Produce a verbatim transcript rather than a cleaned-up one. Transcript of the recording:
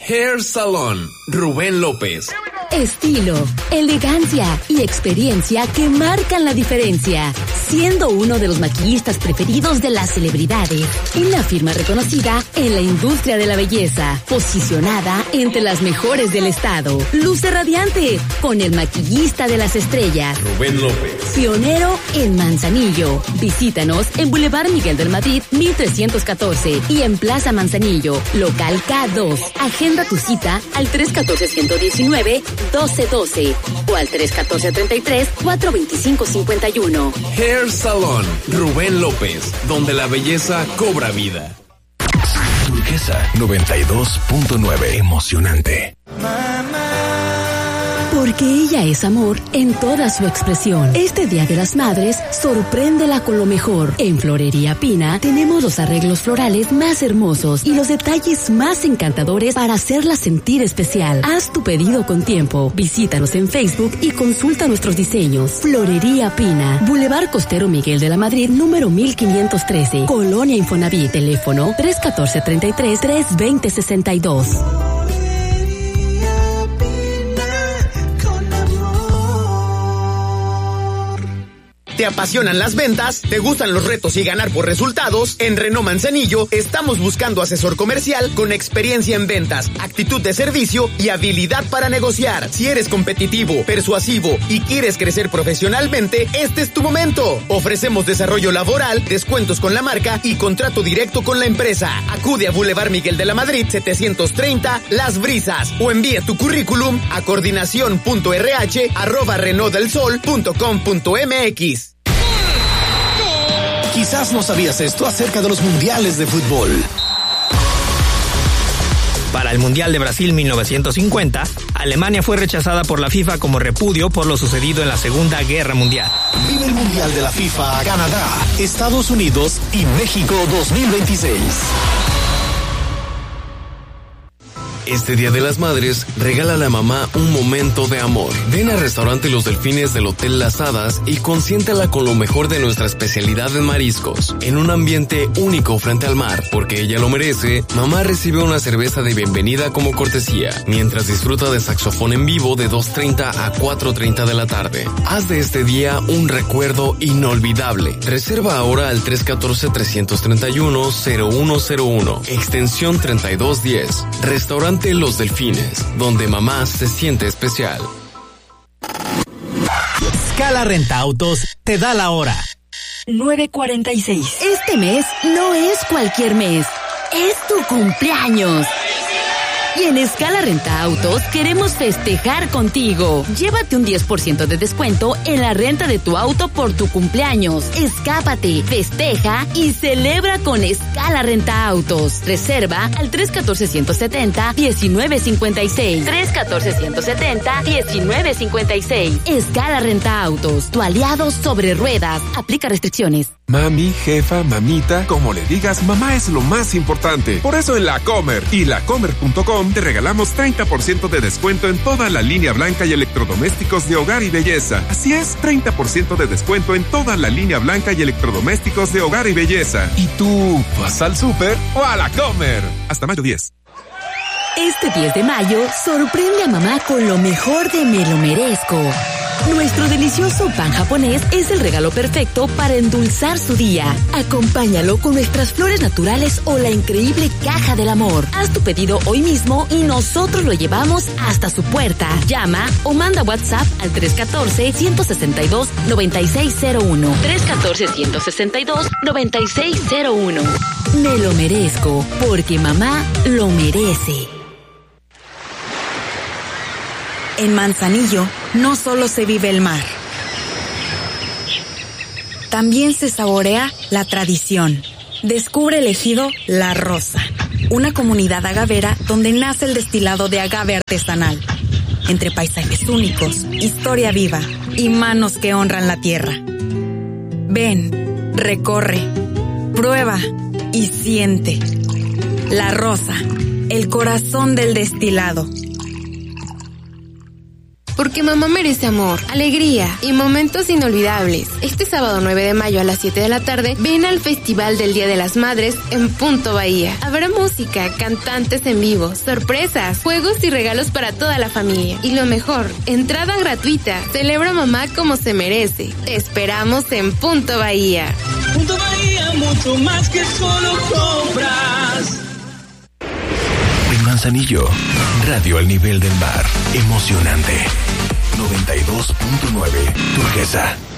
Hair Salon, Rubén López. Estilo, elegancia y experiencia que marcan la diferencia. Siendo uno de los maquillistas preferidos de las celebridades, una firma reconocida en la industria de la belleza, posicionada entre las mejores del estado. Luce radiante con el maquillista de las estrellas, Rubén López. Pionero en Manzanillo. Visítanos en Boulevard Miguel del Madrid, mil trescientos catorce y en Plaza Manzanillo, local K dos. Agenda tu cita al tres uno cuatro, uno uno nueve, doce doce o al tres uno cuatro, treinta y tres, cuatro veinticinco cincuenta y uno. Hair Salon, Rubén López, donde la belleza cobra vida. Turquesa noventa y dos punto nueve. Emocionante. Porque ella es amor en toda su expresión. Este Día de las Madres, sorpréndela con lo mejor. En Florería Pina tenemos los arreglos florales más hermosos y los detalles más encantadores para hacerla sentir especial. Haz tu pedido con tiempo. Visítanos en Facebook y consulta nuestros diseños. Florería Pina, Boulevard Costero Miguel de la Madrid, número mil quinientos trece, Colonia Infonavit. Teléfono tres uno cuatro, treinta y tres, tres veinte, sesenta y dos. ¿Te apasionan las ventas? ¿Te gustan los retos y ganar por resultados? En Renault Manzanillo estamos buscando asesor comercial con experiencia en ventas, actitud de servicio y habilidad para negociar. Si eres competitivo, persuasivo y quieres crecer profesionalmente, este es tu momento. Ofrecemos desarrollo laboral, descuentos con la marca y contrato directo con la empresa. Acude a Boulevard Miguel de la Madrid setecientos treinta, Las Brisas, o envía tu currículum a coordinación punto r h arroba renault del sol punto com punto m x. Quizás no sabías esto acerca de los mundiales de fútbol. Para el Mundial de Brasil mil novecientos cincuenta, Alemania fue rechazada por la FIFA como repudio por lo sucedido en la Segunda Guerra Mundial. Vive el Mundial de la FIFA, Canadá, Estados Unidos y México dos mil veintiséis. Este Día de las Madres, regálale a mamá un momento de amor. Ven al restaurante Los Delfines del Hotel Las Hadas y consiéntela con lo mejor de nuestra especialidad en mariscos. En un ambiente único frente al mar, porque ella lo merece, mamá recibe una cerveza de bienvenida como cortesía, mientras disfruta de saxofón en vivo de dos treinta a cuatro treinta de la tarde. Haz de este día un recuerdo inolvidable. Reserva ahora al tres uno cuatro, tres tres uno, cero uno cero uno, extensión treinta y dos diez. Restaurante Los Delfines, donde mamá se siente especial. Scala Renta Autos te da la hora. nueve cuarenta y seis. Este mes no es cualquier mes, es tu cumpleaños. Y en Scala Renta Autos queremos festejar contigo. Llévate un diez por ciento de descuento en la renta de tu auto por tu cumpleaños. Escápate, festeja y celebra con Scala Renta Autos. Reserva al tres uno cuatro, uno siete cero, uno nueve cinco seis. tres uno cuatro, uno siete cero, uno nueve cinco seis. Scala Renta Autos, tu aliado sobre ruedas. Aplica restricciones. Mami, jefa, mamita, como le digas, mamá es lo más importante. Por eso en La Comer y la comer punto com te regalamos treinta por ciento de descuento en toda la línea blanca y electrodomésticos de hogar y belleza. Así es, treinta por ciento de descuento en toda la línea blanca y electrodomésticos de hogar y belleza. ¿Y tú vas al súper o a La Comer? Hasta mayo diez. Este diez de mayo, sorprende a mamá con lo mejor de Me Lo Merezco. Nuestro delicioso pan japonés es el regalo perfecto para endulzar su día. Acompáñalo con nuestras flores naturales o la increíble caja del amor. Haz tu pedido hoy mismo y nosotros lo llevamos hasta su puerta. Llama o manda WhatsApp al tres uno cuatro, uno seis dos, nueve seis cero uno. tres uno cuatro, uno seis dos, nueve seis cero uno. Me lo merezco, porque mamá lo merece. En Manzanillo no solo se vive el mar, también se saborea la tradición. Descubre el ejido La Rosa, una comunidad agavera donde nace el destilado de agave artesanal. Entre paisajes únicos, historia viva y manos que honran la tierra. Ven, recorre, prueba y siente. La Rosa, el corazón del destilado. porque mamá merece amor, alegría y momentos inolvidables. Este sábado nueve de mayo a las siete de la tarde, ven al Festival del Día de las Madres en Punto Bahía. Habrá música, cantantes en vivo, sorpresas, juegos y regalos para toda la familia. Y lo mejor, entrada gratuita. Celebra mamá como se merece. Te esperamos en Punto Bahía. Punto Bahía, mucho más que solo compras. En Manzanillo, radio al nivel del mar. Emocionante. noventa y dos punto nueve Turquesa.